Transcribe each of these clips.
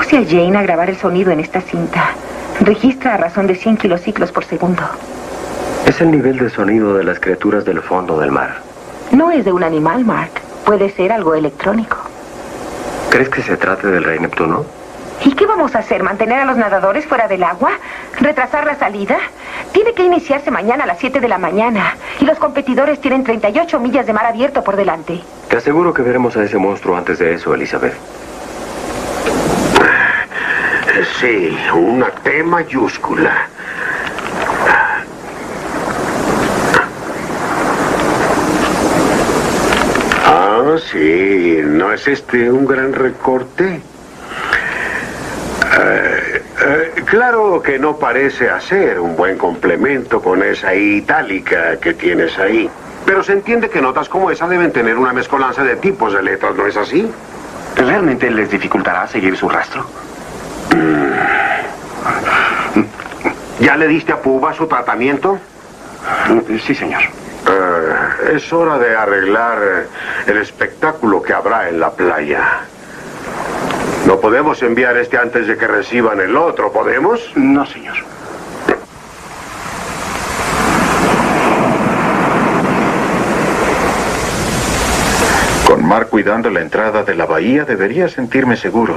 Puse a Jane a grabar el sonido en esta cinta. Registra a razón de 100 kilociclos por segundo. Es el nivel de sonido de las criaturas del fondo del mar. No es de un animal, Mark. Puede ser algo electrónico. ¿Crees que se trate del rey Neptuno? ¿Y qué vamos a hacer? ¿Mantener a los nadadores fuera del agua? ¿Retrasar la salida? Tiene que iniciarse mañana a las 7 de la mañana. Y los competidores tienen 38 millas de mar abierto por delante. Te aseguro que veremos a ese monstruo antes de eso, Elizabeth. Sí, una T mayúscula. Ah, sí. ¿No es este un gran recorte? Claro que no parece hacer un buen complemento con esa I itálica que tienes ahí. Pero se entiende que notas como esa deben tener una mezcolanza de tipos de letras, ¿no es así? ¿Realmente les dificultará seguir su rastro? ¿Ya le diste a Puba su tratamiento? Sí, señor. Es hora de arreglar el espectáculo que habrá en la playa. No podemos enviar este antes de que reciban el otro, ¿podemos? No, señor. Con Mark cuidando la entrada de la bahía, debería sentirme seguro.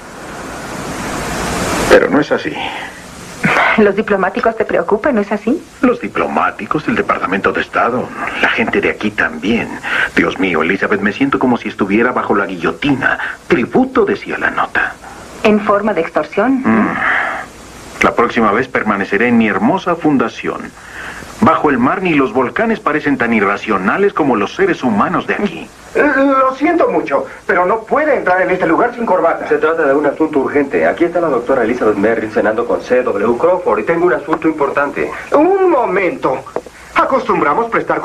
Pero no es así. ¿Los diplomáticos te preocupan, no es así? Los diplomáticos, el Departamento de Estado, la gente de aquí también. Dios mío, Elizabeth, me siento como si estuviera bajo la guillotina. Tributo, decía la nota. ¿En forma de extorsión? La próxima vez permaneceré en mi hermosa fundación. Bajo el mar ni los volcanes parecen tan irracionales como los seres humanos de aquí. Lo siento mucho, pero no puede entrar en este lugar sin corbata. Se trata de un asunto urgente. Aquí está la doctora Elizabeth Merrill cenando con C.W. Crawford y tengo un asunto importante. Un momento. Acostumbramos prestar